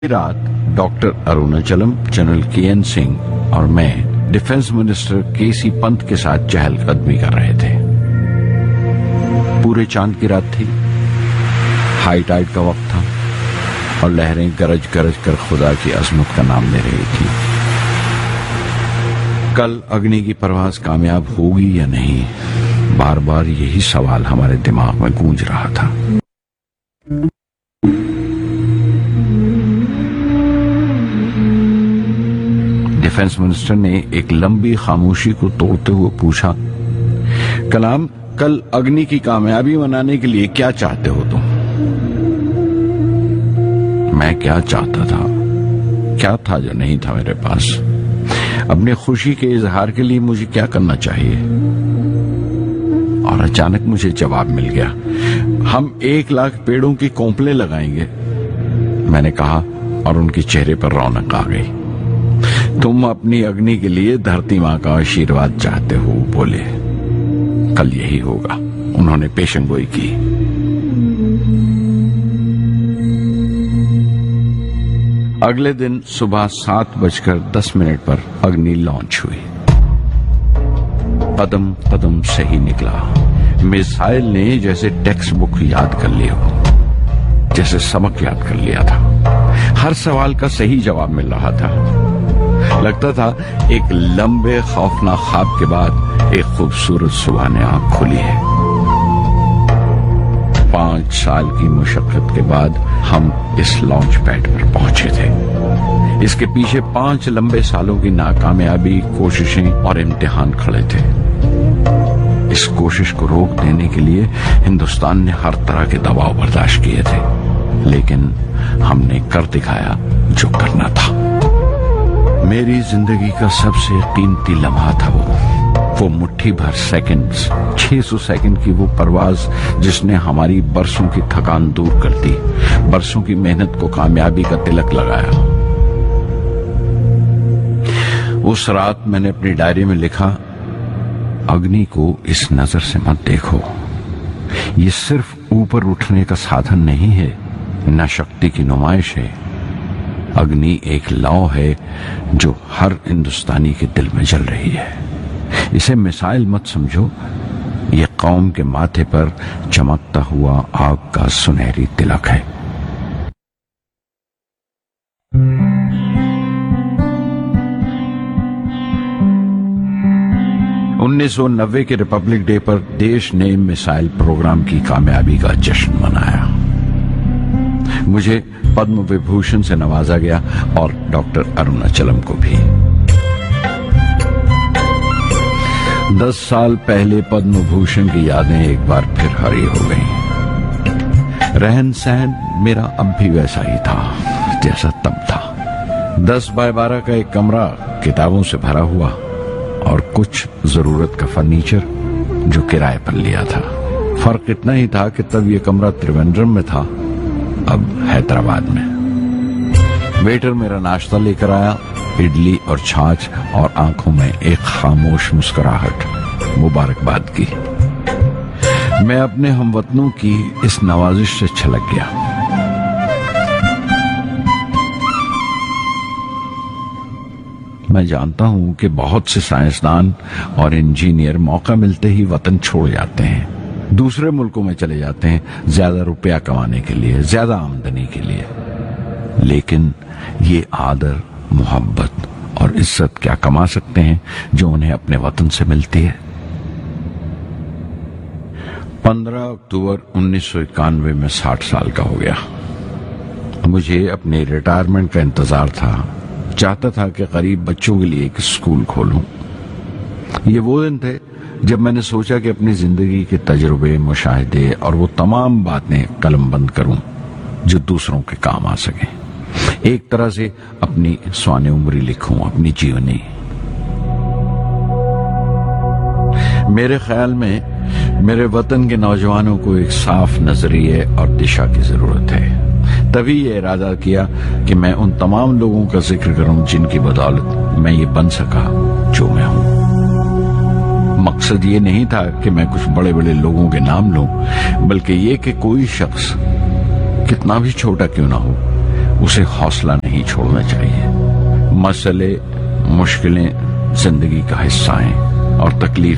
रात doctor Arunachalam, general K. N.. Singh और मैं डिफेंस मिनिस्टर के.सी. पंत के साथ चहलकदमी कर रहे थे। पूरे चांद की रात थी, हाई टाइड का वक्त था और लहरें गरज गरज कर खुदा की अजमत का नाम ले रही थी। कल अग्नि की परवाज कामयाब होगी या नहीं, बार बार यही सवाल हमारे दिमाग में गूंज रहा था। डिफेंस मिनिस्टर ने एक लंबी खामोशी को तोड़ते हुए पूछा, कलाम, कल अग्नि की कामयाबी मनाने के लिए क्या चाहते हो तुम? मैं क्या चाहता था? क्या था जो नहीं था मेरे पास? अपनी खुशी के इजहार के लिए मुझे क्या करना चाहिए? और अचानक मुझे जवाब मिल गया, हम 1,00,000 पेड़ों की कोंपले लगाएंगे। मैंने कहा और उनके चेहरे पर रौनक आ गई। तुम अपनी अग्नि के लिए धरती मां का आशीर्वाद चाहते हो, बोले। कल यही होगा। उन्होंने पेशेंगोई की। अगले दिन सुबह 7:10 पर अग्नि लॉन्च हुई। कदम कदम सही निकला। मिसाइल ने जैसे टेक्स्ट बुक याद कर लिया हो, जैसे सबक याद कर लिया था। हर सवाल का सही जवाब मिल रहा था। लगता था एक लंबे खौफनाक ख्वाब के बाद एक खूबसूरत सुबह ने आंख खोली है। 5 साल की मुशक्कत के बाद हम इस लॉन्च पैड पर पहुंचे थे। इसके पीछे 5 लंबे सालों की नाकामयाबी, कोशिशें और इम्तिहान खड़े थे। इस कोशिश को रोक देने के लिए हिंदुस्तान ने हर तरह के दबाव बर्दाश्त किए थे, लेकिन हमने कर दिखाया जो करना था। मेरी जिंदगी का सबसे कीमती लम्हा था वो मुट्ठी भर सेकंड्स, 600 सेकंड की वो परवाज जिसने हमारी बरसों की थकान दूर कर दी, बरसों की मेहनत को कामयाबी का तिलक लगाया। उस रात मैंने अपनी डायरी में लिखा, अग्नि को इस नजर से मत देखो। ये सिर्फ ऊपर उठने का साधन नहीं है, न शक्ति की नुमाइश है। अग्नि एक लौ है जो हर हिंदुस्तानी के दिल में जल रही है। इसे मिसाइल मत समझो, ये कौम के माथे पर चमकता हुआ आग का सुनहरी तिलक है। "1990 के रिपब्लिक डे पर देश ने मिसाइल प्रोग्राम की कामयाबी का जश्न मनाया। मुझे पद्म विभूषण से नवाजा गया और डॉक्टर अरुणाचलम को भी। 10 साल पहले पद्म भूषण की यादें एक बार फिर हरी हो गईं। रहन सहन मेरा अब भी वैसा ही था जैसा तब था। 10 बाय 12 का एक कमरा किताबों से भरा हुआ और कुछ जरूरत का फर्नीचर जो किराए पर लिया था। फर्क इतना ही था कि तब ये कमरा त्रिवेंद्रम में था, अब हैदराबाद में। वेटर मेरा नाश्ता लेकर आया, इडली और छाछ, और आंखों में एक खामोश मुस्कुराहट, मुबारकबाद की। मैं अपने हमवतनों की इस नवाजिश से छलक गया। मैं जानता हूं कि बहुत से साइंसदान और इंजीनियर मौका मिलते ही वतन छोड़ जाते हैं, दूसरे मुल्कों में चले जाते हैं ज्यादा रुपया कमाने के लिए, ज्यादा आमदनी के लिए। लेकिन ये आदर, मोहब्बत और इज्जत क्या कमा सकते हैं जो उन्हें अपने वतन से मिलती है। 15 अक्टूबर 1991 में 60 साल का हो गया। मुझे अपने रिटायरमेंट का इंतजार था। चाहता था कि गरीब बच्चों के लिए एक स्कूल खोलूं। ये वो दिन थे जब मैंने सोचा कि अपनी जिंदगी के तजुर्बे, मुशाहिदे और वो तमाम बातें कलमबंद करूं जो दूसरों के काम आ सके। एक तरह से अपनी स्वाने उम्री लिखूं, अपनी जीवनी। मेरे ख्याल में मेरे वतन के नौजवानों को एक साफ नजरिए और दिशा की जरूरत है। तभी ये इरादा किया कि मैं उन तमाम लोगों का जिक्र करूं जिनकी बदौलत मैं ये बन सका जो मैं हूं। मकसद ये नहीं था कि मैं कुछ बड़े बड़े लोगों के नाम लूं, बल्कि ये कि कोई शख्स कितना भी छोटा क्यों ना हो, उसे हौसला नहीं छोड़ना चाहिए। मसले, मुश्किलें जिंदगी का हिस्सा हैं और तकलीफ